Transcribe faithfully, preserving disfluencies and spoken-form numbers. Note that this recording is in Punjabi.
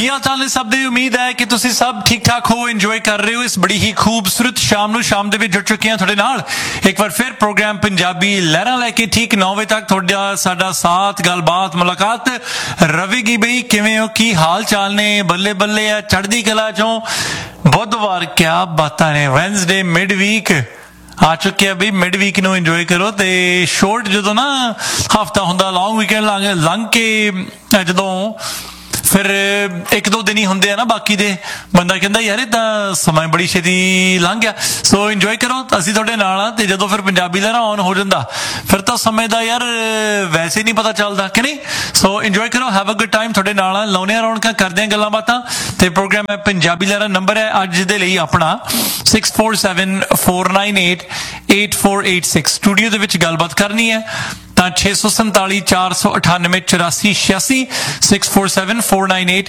ਕੀ ਹਾਲ ਚਾਲ ਨੇ ਸਭ ਦੀ। ਉਮੀਦ ਹੈ ਕਿ ਤੁਸੀਂ ਸਭ ਠੀਕ ਠਾਕ ਹੋ, ਇੰਜੋਏ ਕਰ ਰਹੇ ਹੋ ਇਸ ਬੜੀ ਹੀ ਖੂਬਸੂਰਤ ਸ਼ਾਮ ਨੂੰ। ਸ਼ਾਮ ਦੇ ਵਿੱਚ ਜੁੜ ਚੁੱਕੇ ਹਾਂ ਤੁਹਾਡੇ ਨਾਲ ਇੱਕ ਵਾਰ ਫਿਰ ਪ੍ਰੋਗਰਾਮ ਪੰਜਾਬੀ ਲਹਿਰਾਂ ਲੈ ਕੇ ਠੀਕ ਨੌ ਵਜੇ ਤੱਕ ਤੁਹਾਡਾ ਸਾਡਾ ਸਾਥ, ਗੱਲਬਾਤ, ਮੁਲਾਕਾਤ ਰਵੇਗੀ। ਬਈ ਕਿਵੇਂ ਹੋ, ਕੀ ਹਾਲ ਚਾਲ ਨੇ? ਬੱਲੇ ਬੱਲੇ ਆ, ਚੜ੍ਹਦੀ ਕਲਾ ਚੋਂ। ਬੁੱਧਵਾਰ ਕਿਆ ਬਾਤਾਂ ਨੇ, ਵੈਨਸਡੇ ਮਿਡ ਵੀਕ ਆ ਚੁੱਕਿਆ ਬਈ। ਮਿਡ ਵੀਕ ਨੂੰ ਇੰਜੋਏ ਕਰੋ। ਤੇ ਸ਼ੋਰਟ ਜਦੋਂ ਨਾ ਹਫਤਾ ਹੁੰਦਾ, ਲੌਂਗ ਵੀਕਐਂਡ ਲੰਘ ਲੰਘ ਕੇ ਜਦੋਂ ਫਿਰ ਇੱਕ ਦੋ ਦਿਨ ਹੀ ਹੁੰਦੇ ਆ ਨਾ ਬਾਕੀ ਦੇ, ਬੰਦਾ ਕਹਿੰਦਾ ਯਾਰ ਇਹ ਤਾਂ ਸਮਾਂ ਬੜੀ ਛੇਤੀ ਲੰਘ ਗਿਆ। ਸੋ ਇੰਜੋਏ ਕਰੋ, ਅਸੀਂ ਤੁਹਾਡੇ ਨਾਲ ਆ। ਤੇ ਜਦੋਂ ਫਿਰ ਪੰਜਾਬੀ ਲਹਿਰਾਂ ਔਨ ਹੋ ਜਾਂਦਾ ਫਿਰ ਤਾਂ ਸਮੇਂ ਦਾ ਯਾਰ ਵੈਸੇ ਨਹੀਂ ਪਤਾ ਚੱਲਦਾ ਕਿ ਨਹੀਂ। ਸੋ ਇੰਜੋਏ ਕਰੋ, ਹੈਵ ਅ ਗੁੱਡ ਟਾਈਮ। ਤੁਹਾਡੇ ਨਾਲ ਆ, ਲਾਉਂਦੇ ਆ ਰੌਣਕਾਂ, ਕਰਦੇ ਆ ਗੱਲਾਂ ਬਾਤਾਂ। ਤੇ ਪ੍ਰੋਗਰਾਮ ਹੈ ਪੰਜਾਬੀ ਲਹਿਰਾਂ। ਨੰਬਰ ਹੈ ਅੱਜ ਦੇ ਲਈ ਆਪਣਾ six four seven four nine eight eight four eight six. Studio ਦੇ ਵਿੱਚ ਗੱਲਬਾਤ ਕਰਨੀ ਹੈ ਤਾਂ ਛੇ ਸੌ ਸੰਤਾਲੀ ਚਾਰ ਸੌ ਅਠਾਨਵੇਂ ਚੁਰਾਸੀ ਛਿਆਸੀ six four seven four nine eight